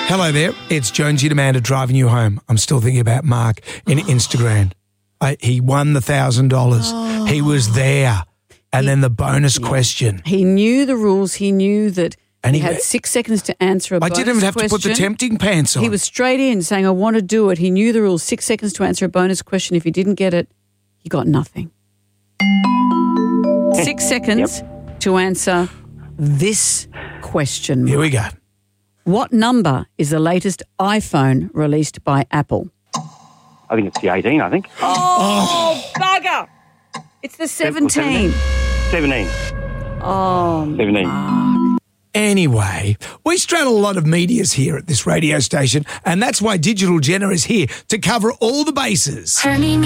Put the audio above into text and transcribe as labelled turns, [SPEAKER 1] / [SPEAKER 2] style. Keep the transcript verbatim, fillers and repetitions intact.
[SPEAKER 1] Hello there, it's Jonesy and Amanda driving you home. I'm still thinking about Mark in Instagram. I, he won the one thousand dollars. Oh. He was there. And he, then the bonus yeah. question.
[SPEAKER 2] He knew the rules. He knew that and he, he had six seconds to answer a
[SPEAKER 1] I
[SPEAKER 2] bonus question.
[SPEAKER 1] I didn't even have question. to put the tempting pants on.
[SPEAKER 2] He was straight in saying, I want to do it. He knew the rules. Six seconds to answer a bonus question. If he didn't get it, he got nothing. Six seconds yep. to answer this question.
[SPEAKER 1] Here we go.
[SPEAKER 2] What number is the latest iPhone released by Apple?
[SPEAKER 3] I think it's the eighteen, I think.
[SPEAKER 2] Oh, oh. bugger. It's the seventeen.
[SPEAKER 3] seventeen.
[SPEAKER 2] Oh,
[SPEAKER 3] seventeen.
[SPEAKER 2] Mark.
[SPEAKER 1] Anyway, we straddle a lot of medias here at this radio station, and that's why Digital Jenna is here to cover all the bases.